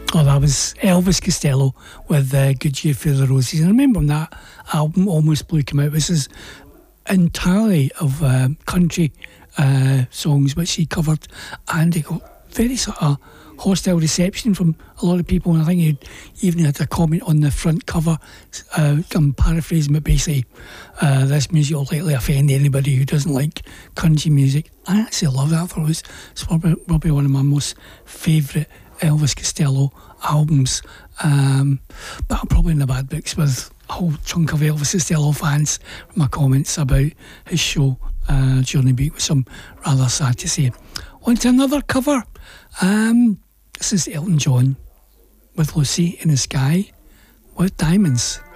Oh, that was Elvis Costello with Good Year for the Roses. And I remember when that album, Almost Blue, came out. This is entirely of country songs which he covered, and he got very sort of hostile reception from a lot of people, and I think he even had a comment on the front cover. I'm paraphrasing, but basically this music will likely offend anybody who doesn't like country music. I actually love that. I thought it's probably one of my most favourite Elvis Costello albums, but I'm probably in the bad books with a whole chunk of Elvis Costello fans from my comments about his show during the week, which I'm rather sad to say. On to another cover. This is Elton John with Lucy in the Sky with Diamonds.